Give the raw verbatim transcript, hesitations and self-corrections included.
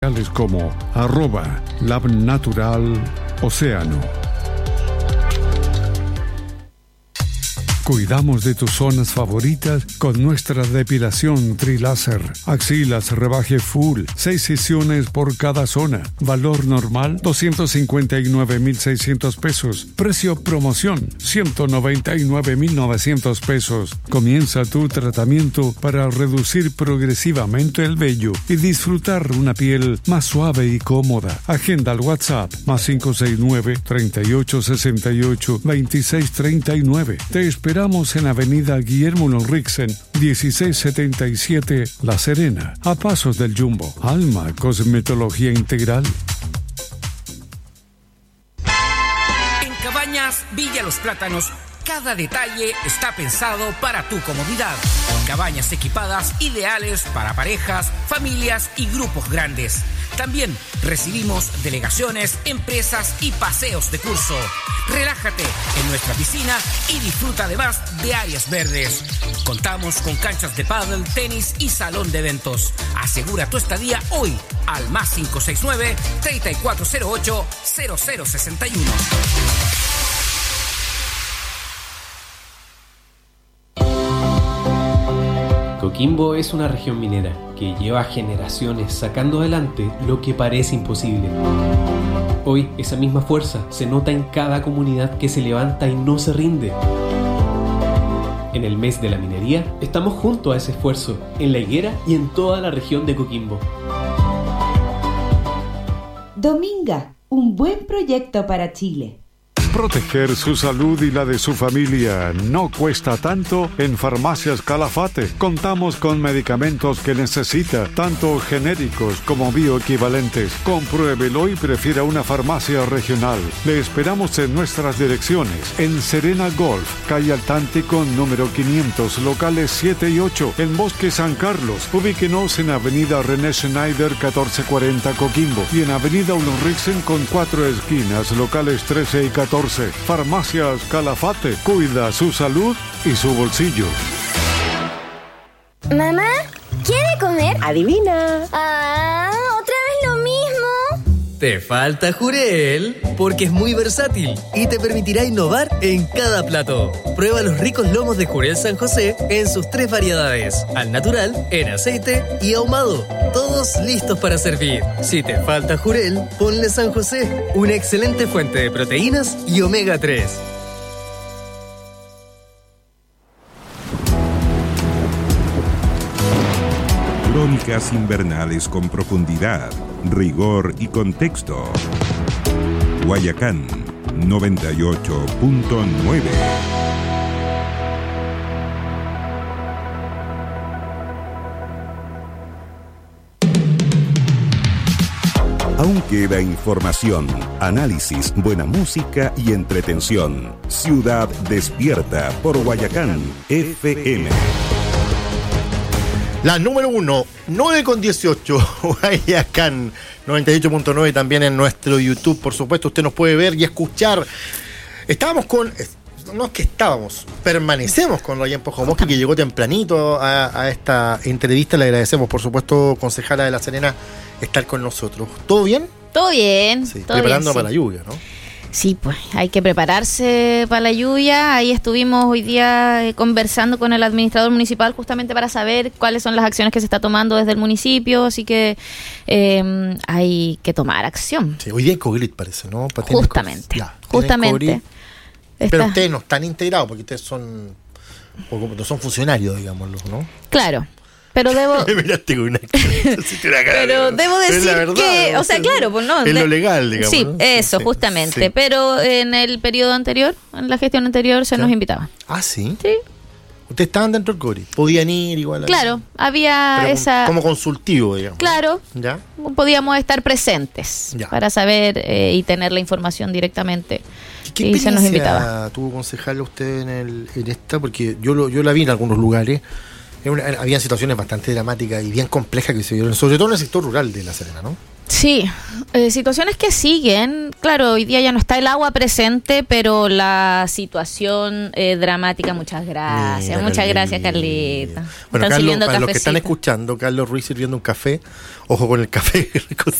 como arroba labnatural océano. Cuidamos de tus zonas favoritas con nuestra depilación Triláser. Axilas rebaje full, seis sesiones por cada zona. Valor normal, doscientos cincuenta y nueve mil seiscientos pesos. Precio promoción, ciento noventa y nueve mil novecientos pesos. Comienza tu tratamiento para reducir progresivamente el vello y disfrutar una piel más suave y cómoda. Agenda al WhatsApp, más cinco seis nueve, treinta y ocho sesenta y ocho, veintiséis treinta y nueve. Te esperamos en Avenida Guillermo Lorrixen, dieciséis setenta y siete, La Serena, a pasos del Jumbo. Alma Cosmetología Integral. En Cabañas Villa Los Plátanos, cada detalle está pensado para tu comodidad. Cabañas equipadas ideales para parejas, familias y grupos grandes. También recibimos delegaciones, empresas y paseos de curso. Relájate en nuestra piscina y disfruta además de áreas verdes. Contamos con canchas de pádel, tenis y salón de eventos. Asegura tu estadía hoy al más cinco seis nueve, treinta y cuatro cero ocho, cero cero sesenta y uno. Coquimbo es una región minera que lleva generaciones sacando adelante lo que parece imposible. Hoy esa misma fuerza se nota en cada comunidad que se levanta y no se rinde. En el mes de la minería estamos junto a ese esfuerzo, en La Higuera y en toda la región de Coquimbo. Dominga, un buen proyecto para Chile. Proteger su salud y la de su familia no cuesta tanto en Farmacias Calafate. Contamos con medicamentos que necesita, tanto genéricos como bioequivalentes. Compruébelo y prefiera una farmacia regional. Le esperamos en nuestras direcciones. En Serena Golf, calle Altántico número quinientos, locales siete y ocho. En Bosque San Carlos, ubíquenos en Avenida René Schneider catorce cuarenta Coquimbo. Y en Avenida Ulriksen con cuatro esquinas, locales trece y catorce. Farmacias Calafate, cuida su salud y su bolsillo. Mamá, ¿quiere comer? Adivina. Ah, otra vez lo mismo. Te falta Jurel, porque es muy versátil y te permitirá innovar en cada plato. Prueba los ricos lomos de Jurel San José en sus tres variedades: al natural, en aceite y ahumado. Todos listos para servir. Si te falta Jurel, ponle San José, una excelente fuente de proteínas y omega tres. Crónicas invernales con profundidad, rigor y contexto. Guayacán noventa y ocho punto nueve. Aún queda información, análisis, buena música y entretención. Ciudad Despierta por Guayacán F M. La número uno, nueve con dieciocho, Guayacán noventa y ocho punto nueve, también en nuestro YouTube, por supuesto, usted nos puede ver y escuchar. Estábamos con, no es que estábamos, permanecemos con Rayén Pojomoski, que llegó tempranito a, a esta entrevista. Le agradecemos, por supuesto, concejala de La Serena, estar con nosotros. ¿Todo bien? Todo bien. Sí, todo preparando bien, para sí. la lluvia, ¿no? Sí, pues hay que prepararse para la lluvia. Ahí estuvimos hoy día eh, conversando con el administrador municipal justamente para saber cuáles son las acciones que se está tomando desde el municipio, así que eh, hay que tomar acción. Sí, hoy día hay COVID, parece, ¿no? Patines Justamente, ya, justamente. Pero Está... ustedes no están integrados porque ustedes son, no son funcionarios, digámoslo, ¿no? Claro. Pero debo Me miraste con una cara, pero debo decir verdad, que, o sea, es, claro, pues no. Es lo legal, digamos. Sí, ¿no? eso, sí, justamente. Sí. Pero en el periodo anterior, en la gestión anterior, se ¿Claro? nos invitaba. Ah, sí. Sí. Ustedes estaban dentro del CORI, podían ir igual. Claro, había pero esa. Como consultivo, digamos. Claro. ¿Ya? Podíamos estar presentes ya. para saber eh, y tener la información directamente. ¿Qué y se nos invitaba. tuvo concejal usted en, el, en esta? Porque yo lo, yo la vi en algunos lugares. una, había situaciones bastante dramáticas y bien complejas que se dieron, sobre todo en el sector rural de La Serena, ¿no? Sí, eh, situaciones que siguen. Claro, hoy día ya no está el agua presente, pero la situación eh, dramática. Muchas gracias, Mira, muchas Carlita. gracias, Carlita. Bueno, Están Carlos, sirviendo para los que están cafecito. escuchando, Carlos Ruiz sirviendo un café. Ojo con el café rico